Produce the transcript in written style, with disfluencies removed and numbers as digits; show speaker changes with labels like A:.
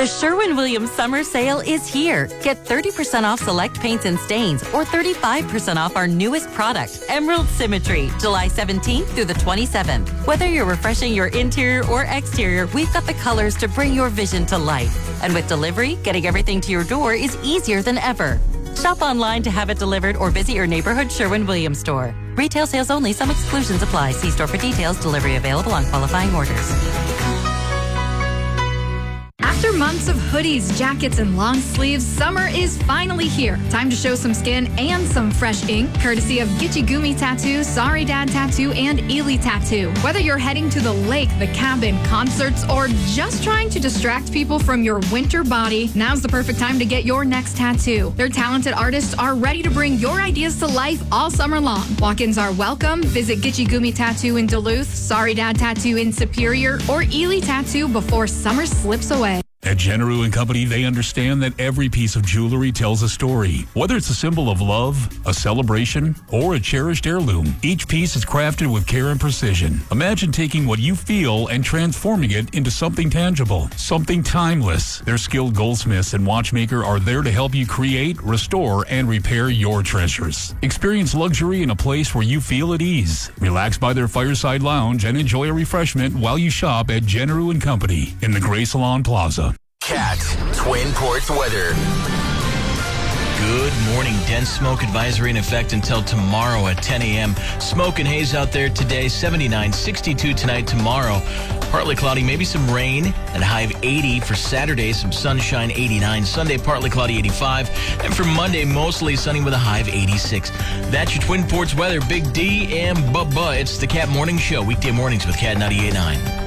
A: The Sherwin-Williams summer sale is here. Get 30% off select paints and stains or 35% off our newest product, Emerald Symmetry, July 17th through the 27th. Whether you're refreshing your interior or exterior, we've got the colors to bring your vision to life. And with delivery, getting everything to your door is easier than ever. Shop online to have it delivered or visit your neighborhood Sherwin-Williams store. Retail sales only. Some exclusions apply. See store for details. Delivery available on qualifying orders.
B: After months of hoodies, jackets, and long sleeves, summer is finally here. Time to show some skin and some fresh ink, courtesy of Gichigumi Tattoo, Sorry Dad Tattoo, and Ely Tattoo. Whether you're heading to the lake, the cabin, concerts, or just trying to distract people from your winter body, now's the perfect time to get your next tattoo. Their talented artists are ready to bring your ideas to life all summer long. Walk-ins are welcome. Visit Gichigumi Tattoo in Duluth, Sorry Dad Tattoo in Superior, or Ely Tattoo before summer slips away.
C: At Generou & Company, they understand that every piece of jewelry tells a story. Whether it's a symbol of love, a celebration, or a cherished heirloom, each piece is crafted with care and precision. Imagine taking what you feel and transforming it into something tangible, something timeless. Their skilled goldsmiths and watchmaker are there to help you create, restore, and repair your treasures. Experience luxury in a place where you feel at ease. Relax by their fireside lounge and enjoy a refreshment while you shop at Generou & Company in the Gray Salon Plaza.
D: Cat Twin Ports weather.
E: Good morning. Dense smoke advisory in effect until tomorrow at 10 a.m. Smoke and haze out there today, 79, 62 tonight, tomorrow. Partly cloudy, maybe some rain, and a high of 80 for Saturday, some sunshine, 89. Sunday, partly cloudy, 85. And for Monday, mostly sunny with a high of 86. That's your Twin Ports weather. Big D and Bubba. It's the Cat Morning Show, weekday mornings with Cat 98.9.